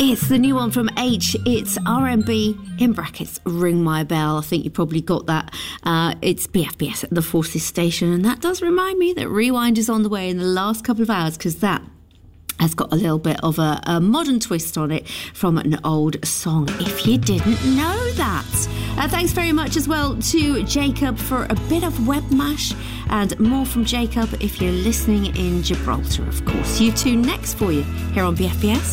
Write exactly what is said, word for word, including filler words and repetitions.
It's the new one from H. It's R and B, in brackets, Ring My Bell. I think you probably got that. Uh, it's B F B S at the Forces Station, and that does remind me that Rewind is on the way in the last couple of hours, because that has got a little bit of a, a modern twist on it from an old song, if you didn't know that. Uh, thanks very much as well to Jacob for a bit of Web Mash, and more from Jacob if you're listening in Gibraltar, of course. You two next for you here on B F B S.